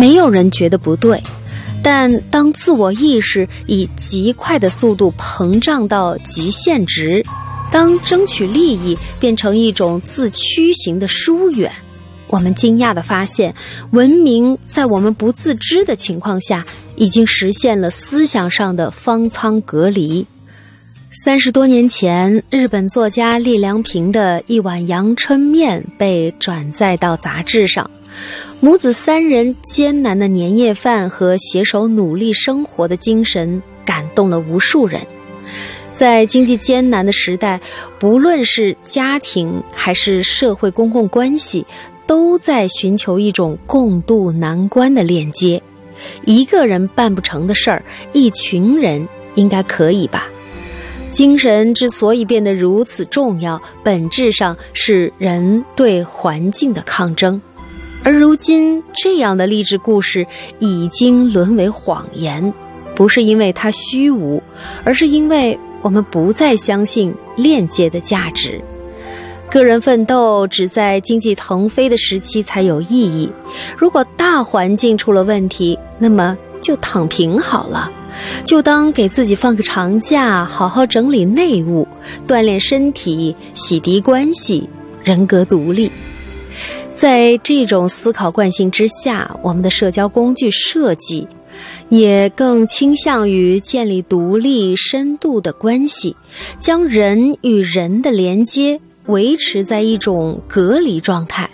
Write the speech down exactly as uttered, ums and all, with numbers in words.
没有人觉得不对。但当自我意识以极快的速度膨胀到极限值，当争取利益变成一种自驱型的疏远，我们惊讶地发现，文明在我们不自知的情况下，已经实现了思想上的方舱隔离。三十多年前，日本作家栗良平的一碗阳春面被转载到杂志上，母子三人艰难的年夜饭和携手努力生活的精神感动了无数人。在经济艰难的时代，不论是家庭还是社会公共关系，都在寻求一种共度难关的链接。一个人办不成的事儿，一群人应该可以吧？精神之所以变得如此重要，本质上是人对环境的抗争。而如今，这样的励志故事已经沦为谎言，不是因为它虚无，而是因为我们不再相信链接的价值。个人奋斗只在经济腾飞的时期才有意义，如果大环境出了问题，那么就躺平好了，就当给自己放个长假，好好整理内务，锻炼身体，洗涤关系，人格独立。在这种思考惯性之下，我们的社交工具设计也更倾向于建立独立深度的关系，将人与人的连接维持在一种隔离状态。